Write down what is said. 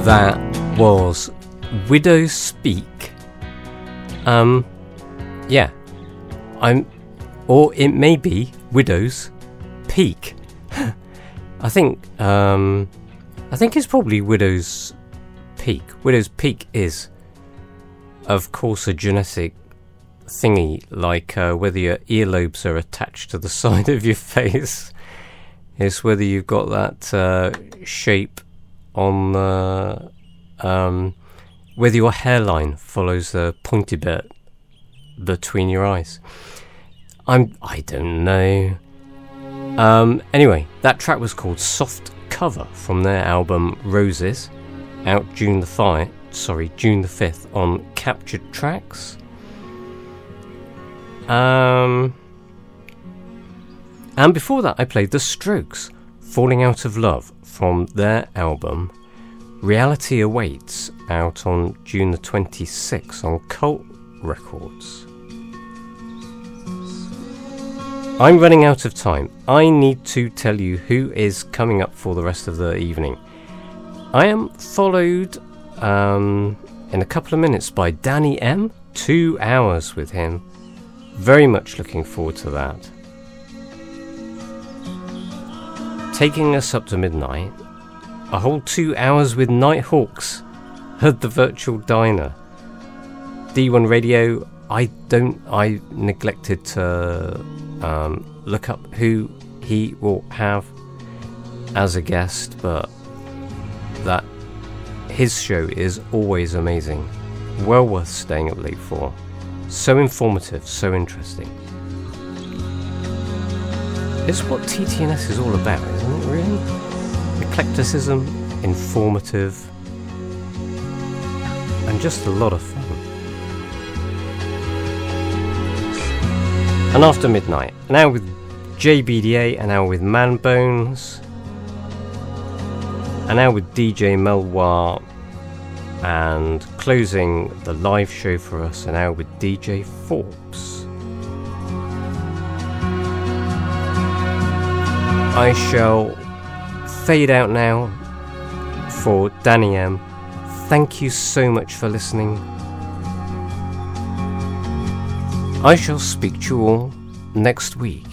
That was Widows Speak. Yeah. Or it may be Widows Peak. I think it's probably Widow's Peak. Widow's Peak is, of course, a genetic thingy, like whether your earlobes are attached to the side of your face. It's whether you've got that shape on the whether your hairline follows the pointy bit between your eyes. I don't know. Anyway, that track was called Soft Cover from their album Roses, out June the 5th on Captured Tracks. And before that I played The Strokes, Falling Out of Love, from their album Reality Awaits, out on June the 26th on Cult Records. I'm running out of time. I need to tell you who is coming up for the rest of the evening. I am followed in a couple of minutes by Danny M. 2 hours with him. Very much looking forward to that. Taking us up to midnight, a whole 2 hours with Nighthawks at the Virtual Diner. D1 Radio, I neglected to look up who he will have as a guest, but that his show is always amazing, well worth staying up late for. So informative, so interesting. It's what TTNS is all about, isn't it, really? Eclecticism, informative, and just a lot of fun. And after midnight, now with JBDA, and now with Man Bones, and now with DJ Melwar, and closing the live show for us, and now with DJ Forbes. I shall fade out now for Danny M. Thank you so much for listening. I shall speak to you all next week.